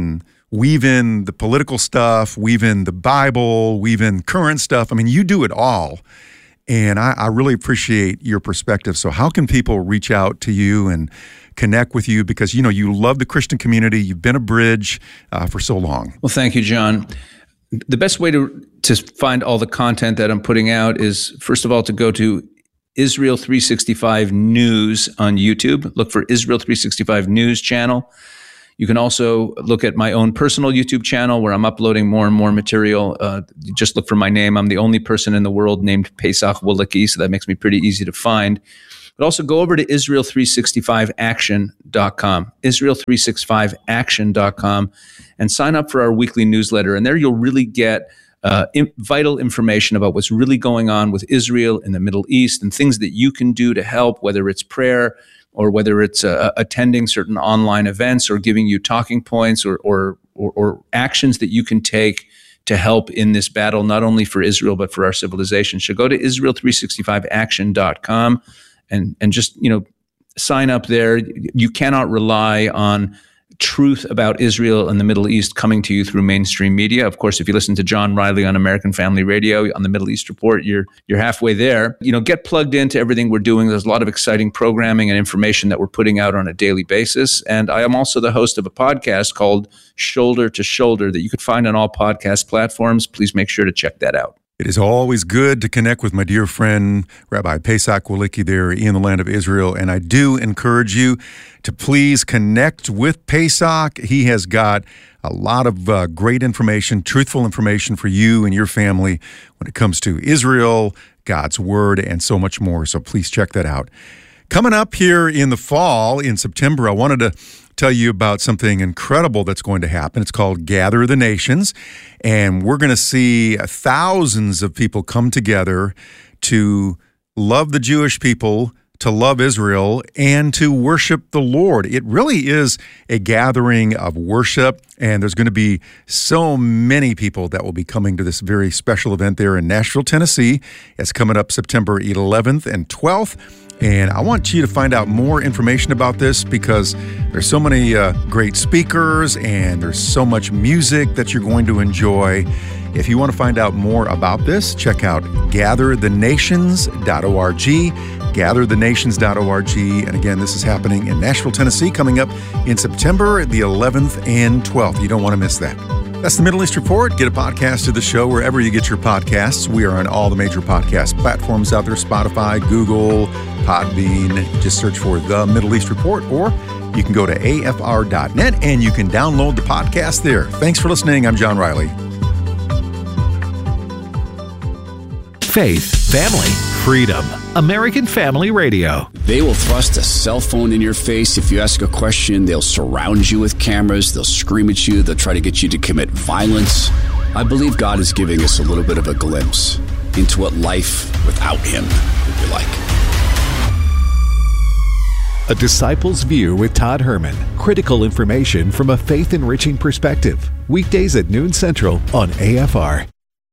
[SPEAKER 11] weave in the political stuff, weave in the Bible, weave in current stuff. I mean, you do it all. And I, I really appreciate your perspective. So how can people reach out to you and connect with you? Because, you know, you love the Christian community. You've been a bridge uh, for so long.
[SPEAKER 12] Well, thank you, John. The best way to, to find all the content that I'm putting out is, first of all, to go to Israel three sixty-five News on YouTube. Look for Israel three sixty-five News channel. You can also look at my own personal YouTube channel where I'm uploading more and more material. Uh, just look for my name. I'm the only person in the world named Pesach Walicki, so that makes me pretty easy to find. But also go over to Israel three sixty-five action dot com, Israel three sixty-five action dot com, and sign up for our weekly newsletter. And there you'll really get uh, in, vital information about what's really going on with Israel in the Middle East and things that you can do to help, whether it's prayer, or whether it's uh, attending certain online events or giving you talking points or, or, or, or actions that you can take to help in this battle, not only for Israel, but for our civilization. So go to Israel three sixty-five action dot com and, and just, you know, sign up there. You cannot rely on truth about Israel and the Middle East coming to you through mainstream media. Of course, if you listen to John Riley on American Family Radio on the Middle East Report, you're you're halfway there. You know, get plugged into everything we're doing. There's a lot of exciting programming and information that we're putting out on a daily basis. And I am also the host of a podcast called Shoulder to Shoulder that you could find on all podcast platforms. Please make sure to check that out.
[SPEAKER 11] It is always good to connect with my dear friend, Rabbi Pesach Walicki there in the land of Israel. And I do encourage you to please connect with Pesach. He has got a lot of uh, great information, truthful information for you and your family when it comes to Israel, God's Word, and so much more. So please check that out. Coming up here in the fall, in September, I wanted to tell you about something incredible that's going to happen. It's called Gather the Nations, and we're going to see thousands of people come together to love the Jewish people, to love Israel, and to worship the Lord. It really is a gathering of worship, and there's going to be so many people that will be coming to this very special event there in Nashville, Tennessee. It's coming up September eleventh and twelfth. And I want you to find out more information about this because there's so many uh, great speakers and there's so much music that you're going to enjoy. If you want to find out more about this, check out gather the nations dot org, gather the nations dot org. And again, this is happening in Nashville, Tennessee, coming up in September the eleventh and twelfth. You don't want to miss that. That's the Middle East Report. Get a podcast of the show wherever you get your podcasts. We are on all the major podcast platforms out there, Spotify, Google, Podbean. Just search for The Middle East Report, or you can go to A F R dot net and you can download the podcast there. Thanks for listening. I'm John Riley.
[SPEAKER 10] Faith, family, freedom. American Family Radio.
[SPEAKER 13] They will thrust a cell phone in your face. If you ask a question, they'll surround you with cameras. They'll scream at you. They'll try to get you to commit violence. I believe God is giving us a little bit of a glimpse into what life without Him would be like.
[SPEAKER 10] A Disciple's View with Todd Herman. Critical information from a faith-enriching perspective. Weekdays at noon Central on A F R.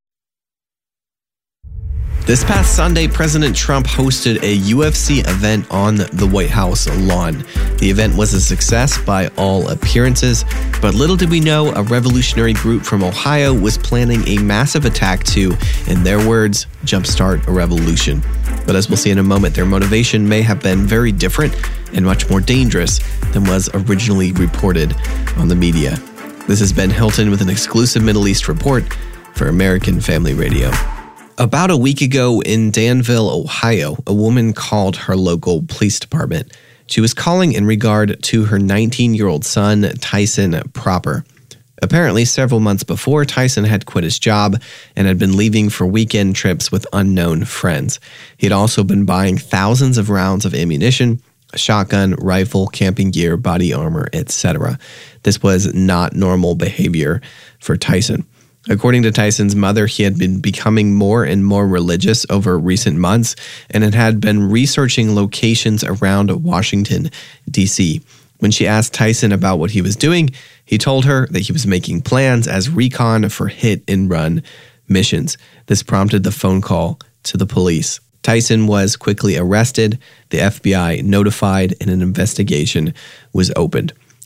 [SPEAKER 14] This past Sunday, President Trump hosted a U F C event on the White House lawn. The event was a success by all appearances, but little did we know a revolutionary group from Ohio was planning a massive attack to, in their words, jumpstart a revolution. But as we'll see in a moment, their motivation may have been very different and much more dangerous than was originally reported on the media. This is Ben Hilton with an exclusive Middle East report for American Family Radio. About a week ago in Danville, Ohio, a woman called her local police department. She was calling in regard to her nineteen-year-old son, Tyson Proper. Apparently, several months before, Tyson had quit his job and had been leaving for weekend trips with unknown friends. He'd also been buying thousands of rounds of ammunition, a shotgun, rifle, camping gear, body armor, et cetera. This was not normal behavior for Tyson. According to Tyson's mother, he had been becoming more and more religious over recent months and it had been researching locations around Washington, D C. When she asked Tyson about what he was doing, he told her that he was making plans as recon for hit-and-run missions. This prompted the phone call to the police. Tyson was quickly arrested, the F B I notified, and an investigation was opened.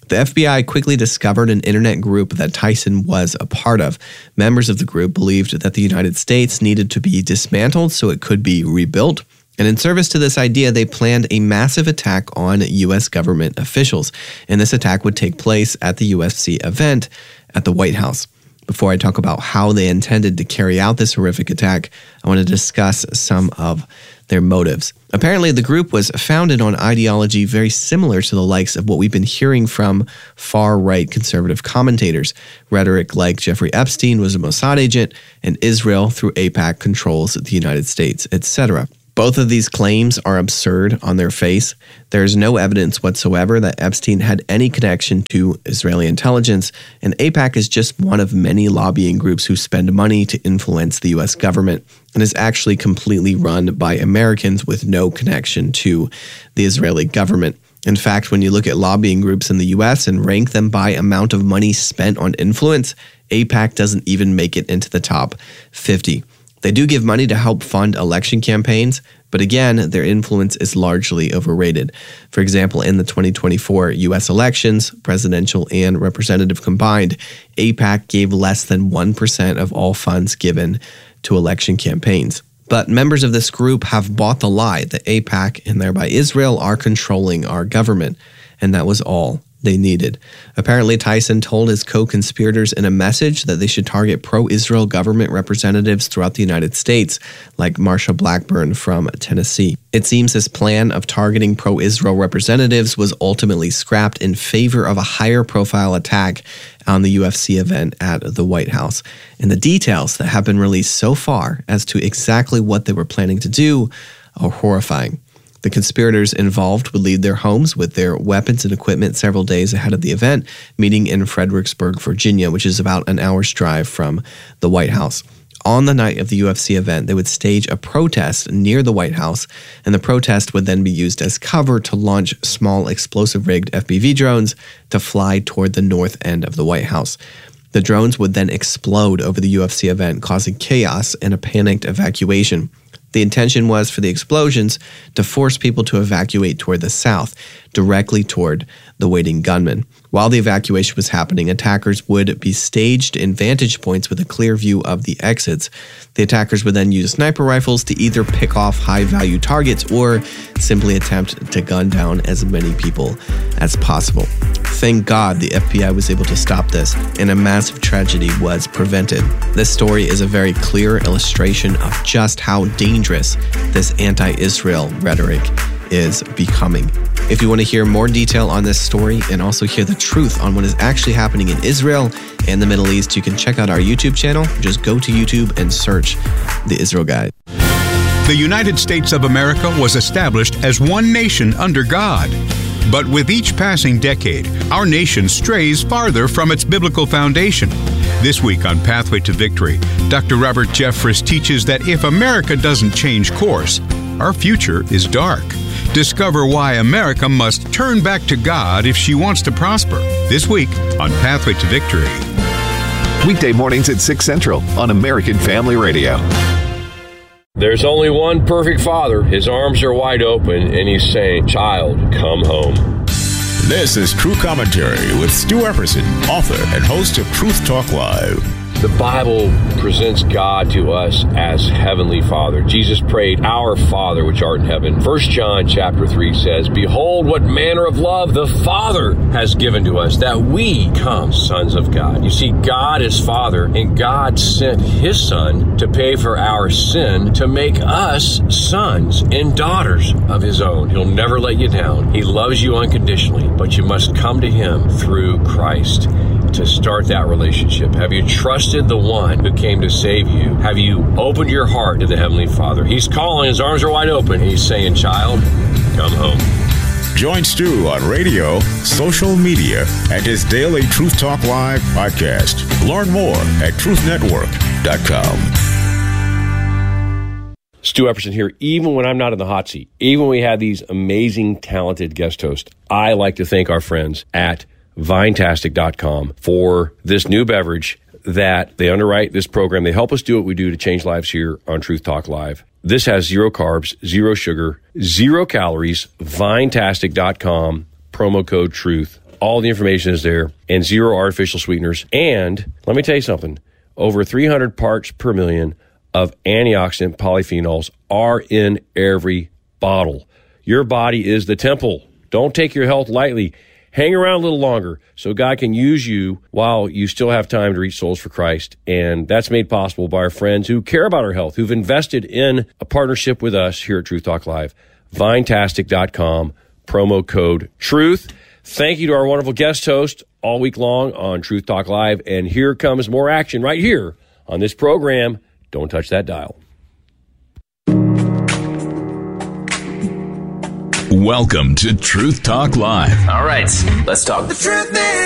[SPEAKER 14] The F B I quickly discovered an internet group that Tyson was a part of. Members of the group believed that the United States needed to be dismantled so it could be rebuilt. And in service to this idea, they planned a massive attack on U S government officials. And this attack would take place at the U F C event at the White House. Before I talk about how they intended to carry out this horrific attack, I want to discuss some of their motives. Apparently, the group was founded on ideology very similar to the likes of what we've been hearing from far-right conservative commentators. Rhetoric like Jeffrey Epstein was a Mossad agent, and Israel, through AIPAC, controls the United States, et cetera. Both of these claims are absurd on their face. There is no evidence whatsoever that Epstein had any connection to Israeli intelligence, and AIPAC is just one of many lobbying groups who spend money to influence the U S government and is actually completely run by Americans with no connection to the Israeli government. In fact, when you look at lobbying groups in the U S and rank them by amount of money spent on influence, AIPAC doesn't even make it into the top fifty. They do give money to help fund election campaigns, but again, their influence is largely overrated. For example, in the twenty twenty-four U S elections, presidential and representative combined, AIPAC gave less than one percent of all funds given to election campaigns. But members of this group have bought the lie that AIPAC, and thereby Israel, are controlling our government, and that was all they needed. Apparently, Tyson told his co-conspirators in a message that they should target pro-Israel government representatives throughout the United States, like Marsha Blackburn from Tennessee. It seems this plan of targeting pro-Israel representatives was ultimately scrapped in favor of a higher-profile attack on the U F C event at the White House. And the details that have been released so far as to exactly what they were planning to do are horrifying. The conspirators involved would leave their homes with their weapons and equipment several days ahead of the event, meeting in Fredericksburg, Virginia, which is about an hour's drive from the White House. On the night of the U F C event, they would stage a protest near the White House, and the protest would then be used as cover to launch small explosive-rigged F P V drones to fly toward the north end of the White House. The drones would then explode over the U F C event, causing chaos and a panicked evacuation. The intention was for the explosions to force people to evacuate toward the south, directly toward the waiting gunmen. While the evacuation was happening, attackers would be staged in vantage points with a clear view of the exits. The attackers would then use sniper rifles to either pick off high-value targets or simply attempt to gun down as many people as possible. Thank God the F B I was able to stop this, and a massive tragedy was prevented. This story is a very clear illustration of just how dangerous this anti-Israel rhetoric is becoming. If you want to hear more detail on this story and also hear the truth on what is actually happening in Israel and the Middle East, you can check out our YouTube channel. Just go to YouTube and search The Israel Guide.
[SPEAKER 15] The United States of America was established as one nation under God. But with each passing decade, our nation strays farther from its biblical foundation. This week on Pathway to Victory, Doctor Robert Jeffress teaches that if America doesn't change course, our future is dark. Discover why America must turn back to God if she wants to prosper. This week on Pathway to Victory.
[SPEAKER 10] Weekday mornings at six Central on American Family Radio.
[SPEAKER 16] There's only one perfect father. His arms are wide open, and he's saying, "Child, come home."
[SPEAKER 17] This is True Commentary with Stu Epperson, author and host of Truth Talk Live.
[SPEAKER 16] The Bible presents God to us as Heavenly Father. Jesus prayed, "Our Father which art in heaven." First John chapter three says, "Behold what manner of love the Father has given to us, that we come sons of God." You see, God is Father, and God sent His Son to pay for our sin to make us sons and daughters of His own. He'll never let you down. He loves you unconditionally, but you must come to Him through Christ to start that relationship. Have you trusted the one who came to save you? Have you opened your heart to the Heavenly Father? He's calling, His arms are wide open. He's saying, "Child, come home."
[SPEAKER 17] Join Stu on radio, social media, and his daily Truth Talk Live podcast. Learn more at truth network dot com.
[SPEAKER 16] Stu Epperson here. Even when I'm not in the hot seat, even when we have these amazing, talented guest hosts, I like to thank our friends at Vinetastic dot com for this new beverage that they underwrite this program. They help us do what we do to change lives here on Truth Talk Live. This has zero carbs, zero sugar, zero calories. Vinetastic dot com, promo code TRUTH. All the information is there, and zero artificial sweeteners. And let me tell you something. Over three hundred parts per million of antioxidant polyphenols are in every bottle. Your body is the temple. Don't take your health lightly. Hang around a little longer so God can use you while you still have time to reach souls for Christ. And that's made possible by our friends who care about our health, who've invested in a partnership with us here at Truth Talk Live. Vinetastic dot com, promo code TRUTH. Thank you to our wonderful guest host all week long on Truth Talk Live. And here comes more action right here on this program. Don't touch that dial.
[SPEAKER 8] Welcome to Truth Talk Live.
[SPEAKER 18] All right, let's talk.
[SPEAKER 19] The truth is